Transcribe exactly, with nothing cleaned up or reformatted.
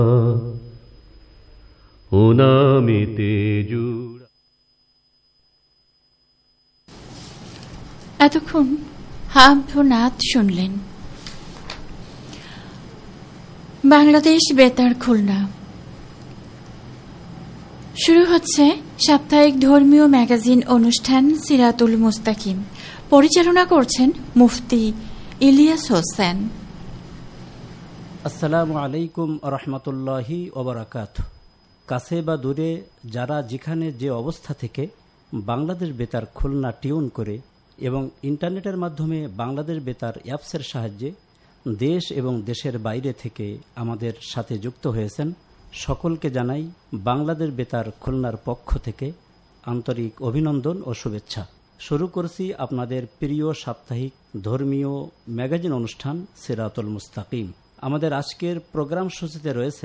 ও নামেতে জুড়া। এতক্ষণ হামফনাথ শুনলেন। বাংলাদেশ বেতার খুলনা শুরু হচ্ছে সাপ্তাহিক ধর্মীয় ম্যাগাজিন অনুষ্ঠান সিরাতুল মুস্তাকিম। পরিচালনা করছেন মুফতি ইলিয়াস হোসেন। আসসালামু আলাইকুম রহমতুল্লাহি ওবারাকাতুহু। কাছে বা দূরে যারা যেখানে যে অবস্থা থেকে বাংলাদেশ বেতার খুলনা টিউন করে এবং ইন্টারনেটের মাধ্যমে বাংলাদেশ বেতার অ্যাপসের সাহায্যে দেশ এবং দেশের বাইরে থেকে আমাদের সাথে যুক্ত হয়েছেন, সকলকে জানাই বাংলাদেশ বেতার খুলনার পক্ষ থেকে আন্তরিক অভিনন্দন ও শুভেচ্ছা। শুরু করছি আপনাদের প্রিয় সাপ্তাহিক ধর্মীয় ম্যাগাজিন অনুষ্ঠান সিরাতুল মুস্তাকিম। আমাদের আজকের প্রোগ্রাম সূচিতে রয়েছে